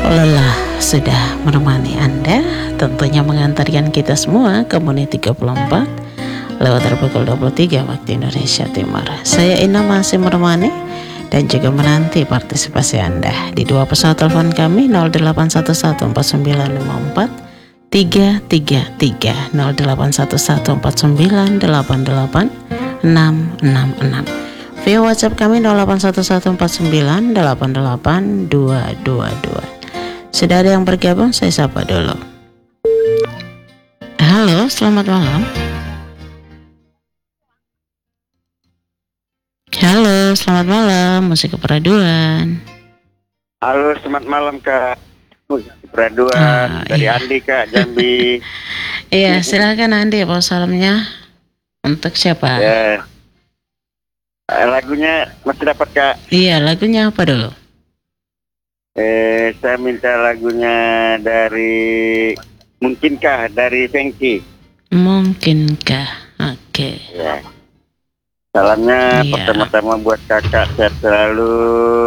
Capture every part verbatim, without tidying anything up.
lelah sudah menemani Anda, tentunya mengantarkan kita semua ke menit tiga puluh empat lewat pukul dua puluh tiga waktu Indonesia Timur. Saya Ina masih menemani dan juga menanti partisipasi Anda di dua pesawat telepon kami nol delapan satu satu empat sembilan lima empat tiga tiga tiga, nol delapan satu satu empat sembilan delapan delapan enam enam enam. Via WhatsApp kami nol delapan satu satu empat sembilan delapan delapan dua dua dua. Sudah ada yang bergabung, saya sapa dulu. Halo, selamat malam. Halo, selamat malam, musik keperaduan. Halo, selamat malam Kak. Musik keperaduan ah, dari iya. Andi Kak, Jambi. Iya, silakan Andi, apa salamnya untuk siapa? Ya. Lagunya masih dapat Kak? Iya, lagunya apa dulu? Eh, saya minta lagunya dari Mungkinkah dari Fengki. Mungkinkah? Oke. Okay. Ya. Salamnya iya. pertama-tama buat kakak, sehat selalu,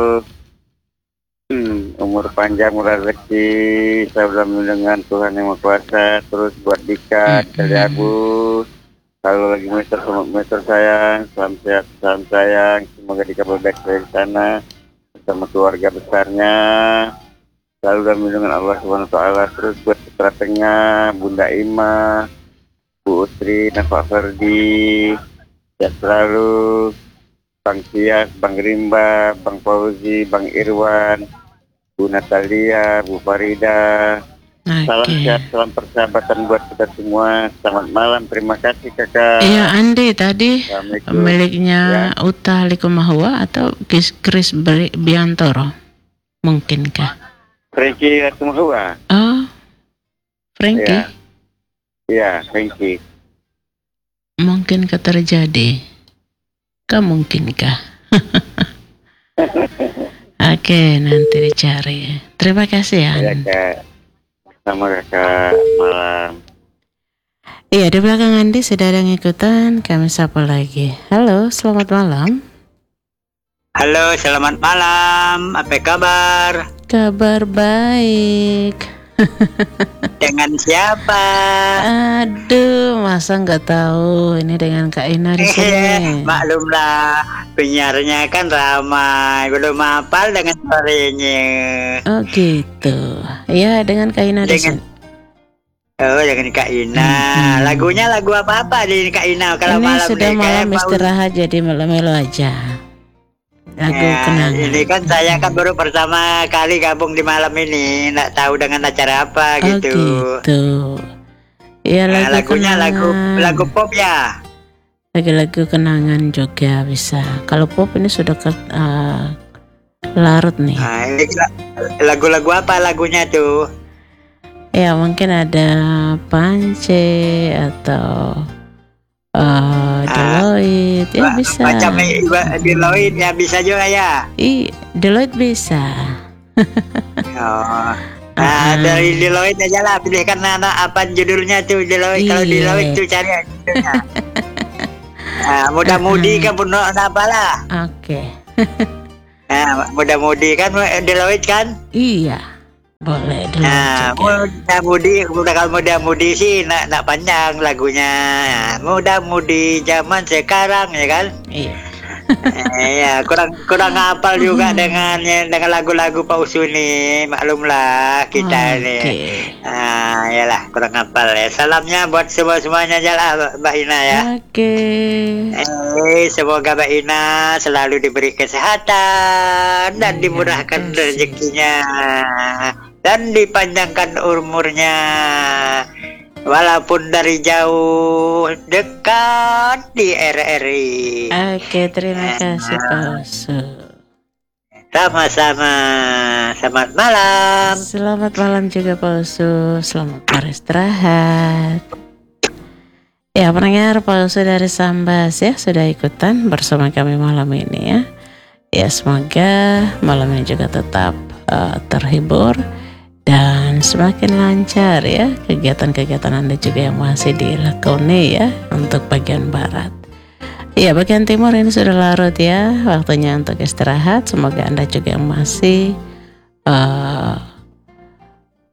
hmm, umur panjang, murah rezeki, selalu dengan Tuhan Yang Maha Kuasa. Terus buat Dika, dari mm-hmm. Abu, kalau lagi meter meter sayang, salam sehat, salam sayang, semoga Dika berbaik dari sana bersama keluarga besarnya, selalu dalam lindungan Allah Subhanahu Wa Taala. Terus buat putra tengah, Bunda Ima, Bu Utri, Nafa Ferdi, ya selalu Bang Sias, Bang Rimba, Bang Fauzi, Bang Irwan, Bu Natalia, Bu Farida. Okay. Salam sehat, salam persahabatan buat kita semua. Selamat malam, terima kasih kakak. Iya Andi tadi miliknya ya. Uta Likumahua atau Chris Biantoro, mungkinkah? Frankie Likumahua. Oh, Frankie. Iya, ya, Frankie. Mungkinkah terjadi? Kemungkinkah? Oke, nanti dicari. Terima kasih ya. Ya kak. Sama kakak, malam. Iya, di belakang Andi sudah ada yang ikutan. Kami sapa lagi. Halo, selamat malam. Halo, selamat malam. Apa kabar? Kabar baik. Dengan siapa? Aduh, masa nggak tahu ini dengan Kak Ina di sini. Maklumlah, penyiarnya kan ramai, belum hafal dengan suaranya. Oh gitu. Ya, dengan Kak Ina di sini. Oh, dengan Kak Ina. Hmm. Lagunya lagu apa-apa di Kak Ina kalau ini malam sudah ini, malam istirahat mau... jadi melo-melo aja. Lagu ya, kenangan. Ini kan saya kan baru pertama kali gabung di malam ini, nggak tahu dengan acara apa oh, gitu. gitu. Ya, lagu nah, lagunya kenangan. lagu lagu pop ya. Lagu-lagu kenangan juga bisa. Kalau pop ini sudah ke, uh, larut nih. Nah, ini lagu-lagu apa lagunya tuh? Ya mungkin ada Pance atau Uh, Deloitte ya ba- bisa. Macam Deloitte ya bisa juga ya. Ih, Deloitte bisa. oh. Nah, uh-huh. Dari Deloitte aja lah, pilihkan anak apa judulnya tuh Deloitte. Kalau Deloitte tuh cari judulnya. Nah, muda-mudi kan pun apa lah. Oke. Nah, muda-mudi kan Deloitte kan? Iya. Boleh dulu. Nah, muda-mudi, muda kalau muda-mudi sih nak nak panjang lagunya. Muda-mudi zaman sekarang ya kan? Iya. Iya, kurang kurang hafal juga dengan dengan lagu-lagu Pak Usuni, maklumlah kita okay. Nih. Ah, yalah kurang hafal ya. Salamnya buat semua semuanya aja lah Mbak Ina ya. Oke. Okay. Eh, semoga Mbak Ina selalu diberi kesehatan dan ya, dimurahkan rezekinya dan dipanjangkan umurnya. Walaupun dari jauh dekat di R R I. Oke, terima kasih Pak Usu. Sama-sama. Selamat malam. Selamat malam juga Pak Usu. Selamat beristirahat. Ya, pendengar Pak Usu dari Sambas ya sudah ikutan bersama kami malam ini ya. Ya, semoga malam ini juga tetap uh, terhibur dan semakin lancar ya kegiatan-kegiatan Anda juga yang masih dilakoni ya untuk bagian barat. Ya, bagian timur ini sudah larut ya, waktunya untuk istirahat. Semoga Anda juga yang masih uh,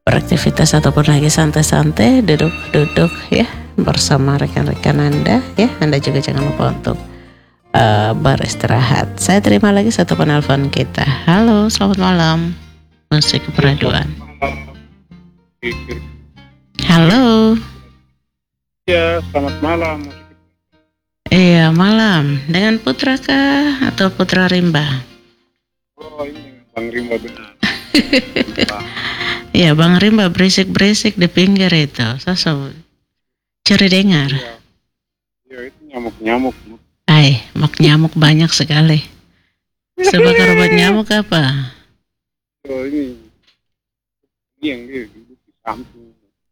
beraktivitas ataupun lagi santai-santai, duduk-duduk ya bersama rekan-rekan Anda ya. Anda juga jangan lupa untuk uh, beristirahat. Saya terima lagi satu penelpon kita. Halo, selamat malam. Musik Peraduan. Halo. Ya, selamat malam. Iya, malam. Dengan Putra kah atau Putra Rimba? Oh, ini Bang Rimba benar. Iya, Bang Rimba berisik-berisik di pinggir itu. Sosok curi dengar. Ya, ya itu nyamuk-nyamuk. Ay, mak nyamuk banyak sekali. Sebakar obat nyamuk apa? Oh, ini ini yang dia duduk di samping.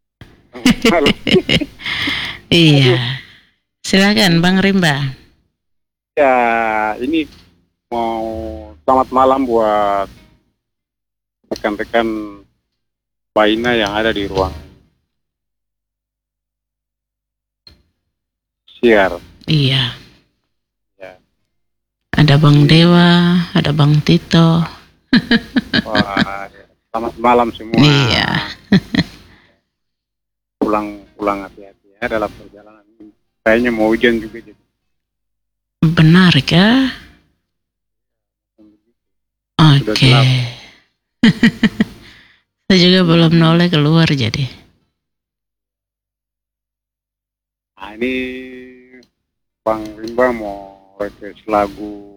Iya. Silakan Bang Rimba. Ya, ini mau selamat malam buat rekan-rekan Baina yang ada di ruang siar. Iya. Ya. Ada Bang Dewa, ada Bang Tito. Wah, ya. Selamat malam semua. Iya. Pulang-pulang hati-hati ya dalam perjalanan ini. Kayaknya mau hujan juga jadi. Benar kah? Oke. gelap. Saya juga belum noleh keluar jadi. Nah ini Bang Rimba mau request lagu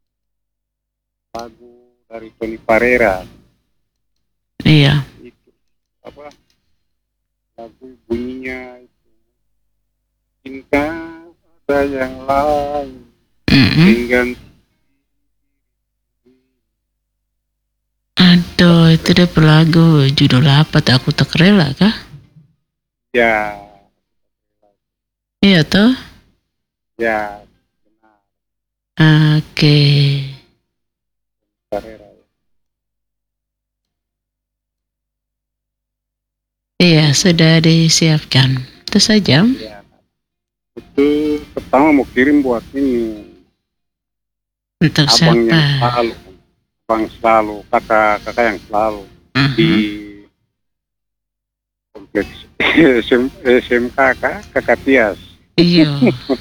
lagu dari Tony Parera. Iya. Itu apa? Lagu bunyinya itu cinta ada yang lain. Mm-mm. Dengan Aduh, itu dia lagu judul apa? Aku tak rela kah? ya Iya toh? ya benar Oke. Parera. Iya, sudah disiapkan. Itu saja. Ya. Itu pertama mau kirim buat ini Untuk abang yang siapa? selalu, abang selalu, kakak kakak yang selalu Mhm. di kompleks S M K kak, kakak Tias. Iya.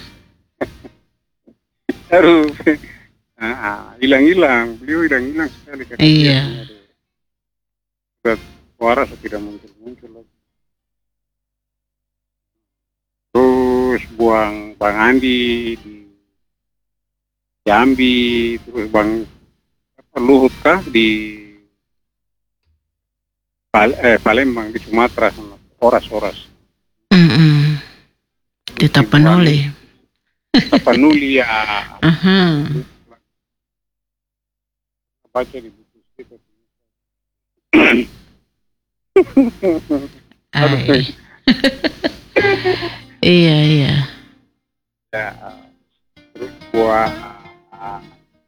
Aduh, ah, hilang-hilang, beliau hilang-hilang sekali kakak Iya. Tias. Aduh. Sudah suara tidak muncul-muncul lagi. Terus buang Bang Andi di Jambi, terus Bang apa, Luhut kah di Pal eh, Palembang di Sumatera sama oras-oras. Mm-mm. Di Tapanuli. Tapanuli ya. Aha. Baca di buku kita. Ay. Iya, iya. Ya, terus buat uh,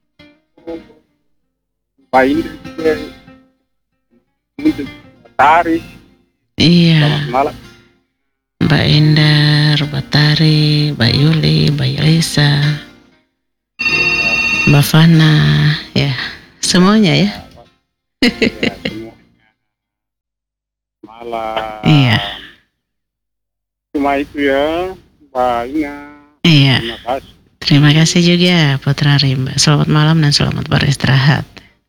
Bain juga untuk tari. Iya. Selamat malam. Mbak Indar, Mbak Tari, Mbak Yuli, Mbak Yelisa, Mbak Fana, ya. Semuanya ya. Ya, semuanya. Malam. Iya. Cuma itu ya, Mbak Ina. Iya. Terima kasih. Terima kasih juga Putra Rimba. Selamat malam dan selamat beristirahat.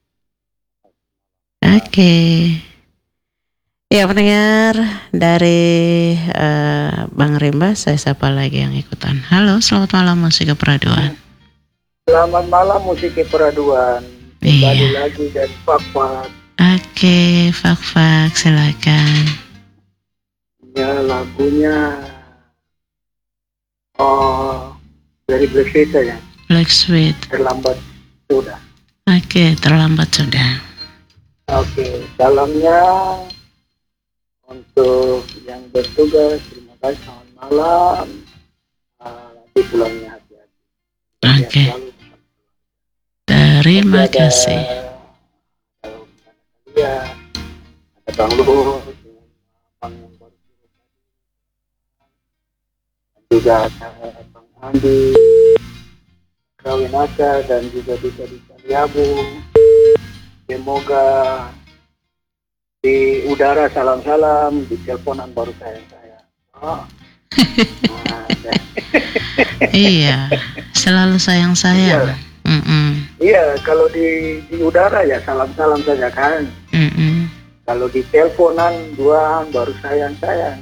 Oke. Ya pendengar dari uh, Bang Rimba, saya sapa lagi yang ikutan. Halo, selamat malam Musik Peraduan. Selamat malam Musik Peraduan. Kembali Iya. lagi dari Fakfak. Oke, Fak-Fak silakan. Ya lagunya oh dari Black Sheep ya. Black Sweet. Terlambat sudah. Oke, terlambat sudah. Oke, salamnya untuk yang bertugas. Terima kasih. Selamat malam. Uh, nanti pulangnya hati-hati. Oke. Selalu Terima ada- kasih. Kalau ya, ada Bang Luhut, Bang yang baru dan juga ada Bang Andi, Krawinata dan juga Dika Dika Liabu. Semoga di udara salam-salam, di teleponan baru sayang-sayang. Oh. Nah, Iya, selalu sayang-sayang. Mm-mm. iya, kalau di, di udara ya salam-salam saja kan. Mm-mm. Kalau di teleponan dua baru sayang-sayang.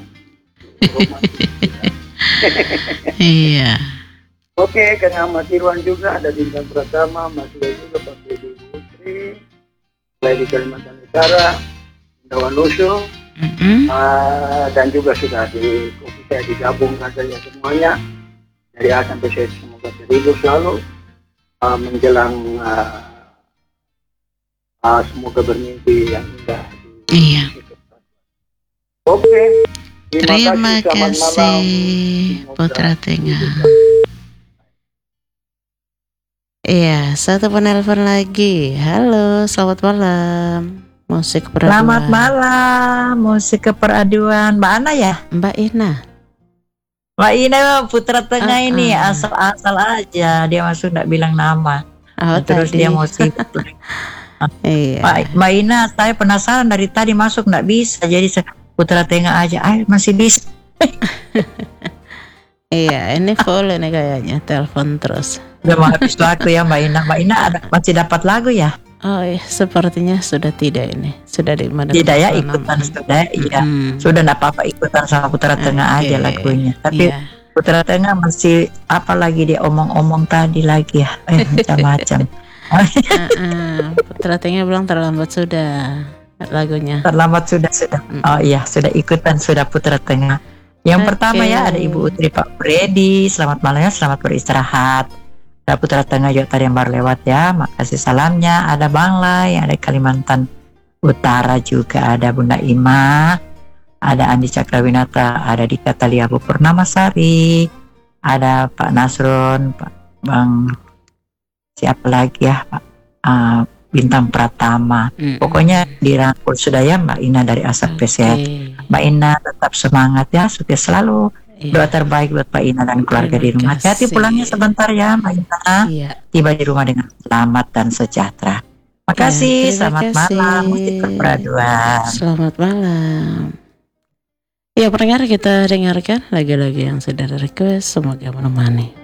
Iya. Oke, karena Mas Irwan juga ada bintang pertama, Mas Irwan juga Pak Ibu Putri, mulai di Kalimantan Utara, Dawan Nusu, Mm-mm. uh, dan juga sudah di kopi saya digabungkan saja semuanya dari A sampai Z, semoga terhibur selalu uh, menjelang uh, uh, semoga bermimpi yang indah. Iya. Oke, Terima selamat malam. kasih Semoga Putra Tengah. Iya, satu penelpon lagi. Halo, selamat malam. Musik peraduan. Selamat malam, musik keperaduan. Mbak Ana ya? Mbak Ina. Mbak Ina Putra Tengah Ah, ini ah. asal-asal aja. Dia masuk nggak bilang nama. Oh, Terus tadi. dia mau sibuk. Iya. Mbak, Mbak Ina, saya penasaran dari tadi masuk nggak bisa. Jadi saya Putra Tengah aja. Ay, masih bisa. Iya, ini full ini kayaknya telepon terus. Udah mau habis waktu ya Mbak Ina. Mbak Ina ada, masih dapat lagu ya? Oh iya, sepertinya sudah tidak ini. Sudah di mana? Tidak ya, ikutan sudah. Iya. Hmm. Sudah nggak apa-apa ikutan sama Putra Tengah aja Oke. lagunya. Tapi Iya. Putra Tengah masih apa lagi dia omong-omong tadi lagi ya, eh, macam-macam. Uh-uh. Putra Tengah bilang terlambat sudah lagunya. Terlambat sudah sudah. Oh iya, sudah ikutan sudah Putra Tengah. Yang Oke. pertama ya ada Ibu Utri Pak Freddy. Selamat malam ya, selamat beristirahat. Ada Putra Tengah juga tadi yang baru lewat ya. Makasih salamnya. Ada Bang Lai yang ada Kalimantan Utara juga, ada Bunda Ima, ada Andi Cakrawinata, ada Dika Talia Bu Purnamasari, ada Pak Nasrun, Pak Bang siapa lagi ya Pak Ah, Bintang Pratama. Mm-mm. Pokoknya dirangkul sudah ya Mbak Ina dari Asap Oke. Sehat. Mbak Ina tetap semangat ya, sukses selalu. Iya. Doa terbaik buat Pak Ina dan keluarga di Terima rumah. Hati-hati kasih. pulangnya sebentar ya Mbak Ina. Iya. Tiba di rumah dengan selamat dan sejahtera. Makasih, terima selamat kasih. malam. Musik keperaduan. Selamat malam. Ya pendengar, kita dengarkan lagu-lagu yang sudah request, semoga menemani.